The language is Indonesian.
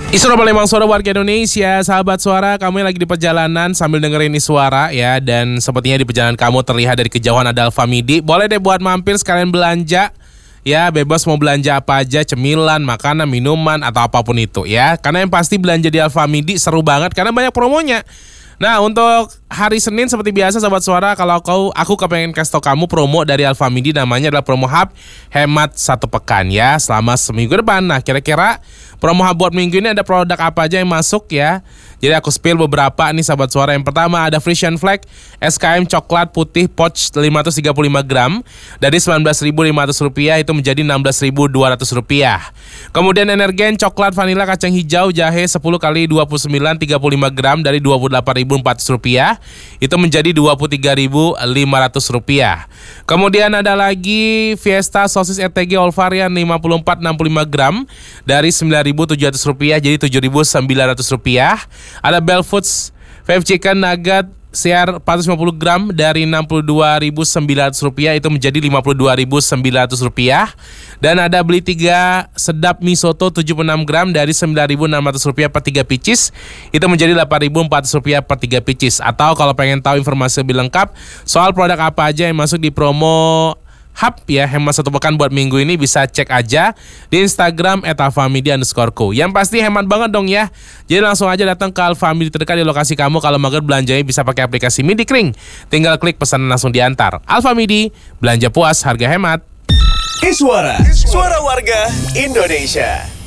Isra Palembang, suara warga Indonesia. Sahabat Suara, kamu yang lagi di perjalanan sambil dengerin ini suara ya. Dan sepertinya di perjalanan kamu terlihat dari kejauhan ada Alfamidi. Boleh deh buat mampir sekalian belanja. Ya, bebas mau belanja apa aja, cemilan, makanan, minuman, atau apapun itu ya. Karena yang pasti belanja di Alfamidi seru banget karena banyak promonya. Nah, untuk hari Senin seperti biasa Sahabat Suara, kalau aku kepengen kasih tau kamu promo dari Alfamidi, namanya adalah promo hub hemat 1 pekan ya, selama seminggu depan. Nah, kira-kira promo hub buat minggu ini ada produk apa aja yang masuk ya. Jadi aku spill beberapa nih Sahabat Suara. Yang pertama ada Frisian Flag SKM coklat putih pouch 535 gram dari Rp19.500 itu menjadi Rp16.200. Kemudian Energen coklat vanila kacang hijau jahe 10 kali 29 35 gram dari Rp28.400 itu menjadi Rp23.500. Kemudian ada lagi Fiesta sosis RTG all varian 54 65 gram dari Rp9.700 jadi Rp7.900. Ada Bell Foods Five Chicken Nugget CR 450 gram dari Rp62.900 itu menjadi Rp52.900. Dan ada beli 3 sedap mie soto 76 gram dari Rp9.600 per 3 pieces itu menjadi Rp8.400 per 3 pieces. Atau kalau pengen tahu informasi lebih lengkap soal produk apa aja yang masuk di promo hub ya hemat 1 pekan buat minggu ini, bisa cek aja di Instagram @alfamidi_co. Yang pasti hemat banget dong ya. Jadi langsung aja datang ke Alfamidi terdekat di lokasi kamu. Kalau mager belanjanya bisa pakai aplikasi Midikring. Tinggal klik pesanan langsung diantar. Alfamidi, belanja puas harga hemat. Suara warga Indonesia.